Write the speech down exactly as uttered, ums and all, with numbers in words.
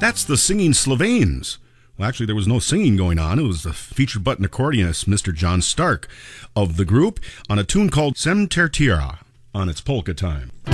That's the Singing Slovenes. Well, actually, there was no singing going on. It was the featured button accordionist, Mister John Stark, of the group, on a tune called Sem Tertira on its polka time.